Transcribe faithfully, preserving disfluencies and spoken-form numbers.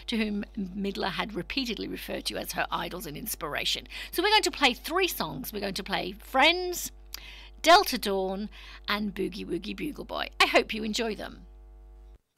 to whom Midler had repeatedly referred to as her idols and inspiration. So we're going to play three songs. We're going to play Friends, Delta Dawn, and Boogie Woogie Bugle Boy. I hope you enjoy them.